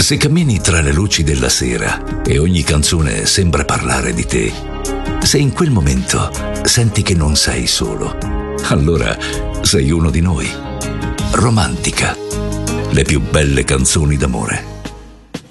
Se cammini tra le luci della sera e ogni canzone sembra parlare di te, se in quel momento senti che non sei solo, allora sei uno di noi. Romantica, le più belle canzoni d'amore.